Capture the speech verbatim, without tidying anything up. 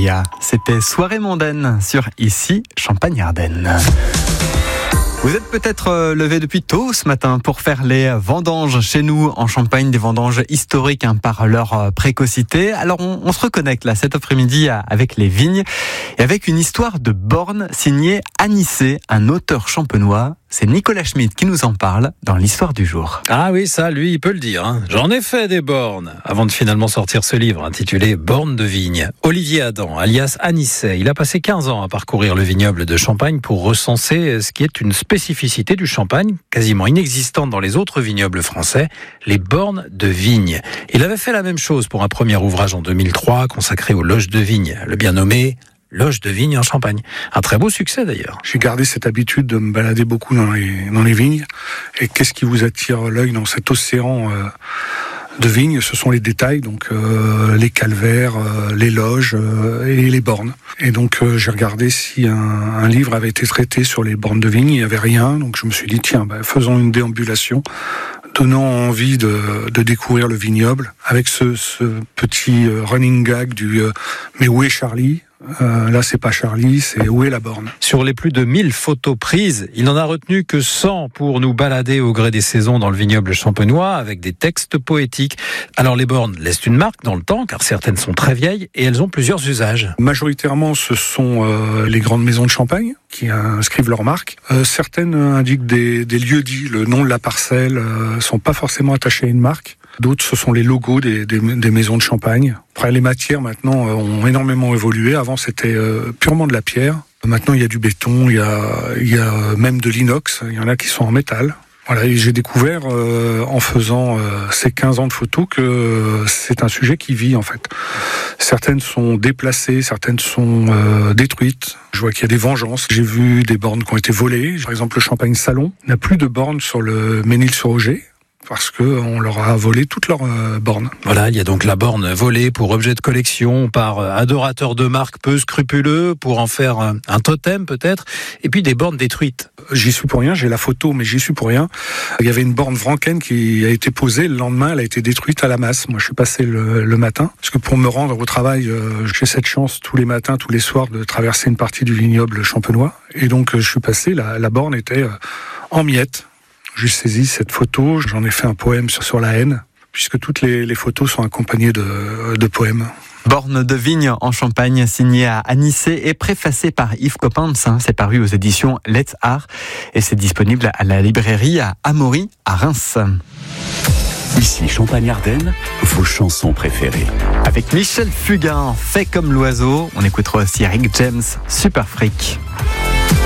Aria. C'était Soirée mondaine sur Ici, Champagne-Ardenne. Vous êtes peut-être levé depuis tôt ce matin pour faire les vendanges chez nous en Champagne, des vendanges historiques hein, par leur précocité. Alors on, on se reconnecte là cet après-midi avec les vignes et avec une histoire de borne signée Anicet, un auteur champenois. C'est Nicolas Schmitt qui nous en parle dans l'histoire du jour. Ah oui, ça, lui, il peut le dire. Hein. J'en ai fait des bornes avant de finalement sortir ce livre intitulé Bornes de vigne. Olivier Adam, alias Anicet, il a passé quinze ans à parcourir le vignoble de Champagne pour recenser ce qui est une spécificité du Champagne, quasiment inexistante dans les autres vignobles français, les bornes de vigne. Il avait fait la même chose pour un premier ouvrage en deux mille trois consacré aux loges de vigne, le bien nommé Loge de vigne en Champagne. Un très beau succès d'ailleurs. J'ai gardé cette habitude de me balader beaucoup dans les, dans les vignes. Et qu'est-ce qui vous attire l'œil dans cet océan euh, de vignes? Ce sont les détails, donc euh, les calvaires, euh, les loges euh, et les bornes. Et donc euh, j'ai regardé si un, un livre avait été traité sur les bornes de vignes. Il n'y avait rien, donc je me suis dit tiens, bah, faisons une déambulation, donnant envie de, de découvrir le vignoble avec ce, ce petit euh, running gag du euh, mais où est Charlie? Euh, là, c'est pas Charlie, c'est où est la borne? Sur les plus de mille photos prises, il n'en a retenu que cent pour nous balader au gré des saisons dans le vignoble champenois avec des textes poétiques. Alors les bornes laissent une marque dans le temps, car certaines sont très vieilles et elles ont plusieurs usages. Majoritairement, ce sont euh, les grandes maisons de Champagne qui inscrivent leur marque. Euh, certaines indiquent des, des lieux dits, le nom de la parcelle, euh, sont pas forcément attachés à une marque. D'autres, ce sont les logos des, des, des maisons de Champagne. Après, les matières, maintenant, ont énormément évolué. Avant, c'était euh, purement de la pierre. Maintenant, il y a du béton, il y a, il y a même de l'inox. Il y en a qui sont en métal. Voilà, et j'ai découvert, euh, en faisant euh, ces quinze ans de photos, que euh, c'est un sujet qui vit, en fait. Certaines sont déplacées, certaines sont euh, détruites. Je vois qu'il y a des vengeances. J'ai vu des bornes qui ont été volées. Par exemple, le Champagne Salon n'a plus de bornes sur le Ménil-sur-Auger, parce qu'on leur a volé toutes leurs euh, bornes. Voilà, il y a donc la borne volée pour objet de collection par adorateurs de marques peu scrupuleux, pour en faire un, un totem peut-être, et puis des bornes détruites. J'y suis pour rien, j'ai la photo, mais j'y suis pour rien. Il y avait une borne Franken qui a été posée, le lendemain, elle a été détruite à la masse. Moi, je suis passé le, le matin, parce que pour me rendre au travail, euh, j'ai cette chance tous les matins, tous les soirs, de traverser une partie du vignoble champenois. Et donc, euh, je suis passé, la, la borne était euh, en miettes. J'ai saisi cette photo, j'en ai fait un poème sur, sur la haine, puisque toutes les, les photos sont accompagnées de, de poèmes. Borne de vigne en Champagne, signée à Anicet et préfacée par Yves Coppens. C'est paru aux éditions Let's Art et c'est disponible à la librairie à Amaury, à Reims. Ici Champagne-Ardenne, vos chansons préférées. Avec Michel Fugain, Fait comme l'oiseau, on écoutera aussi Rick James, Super Freak.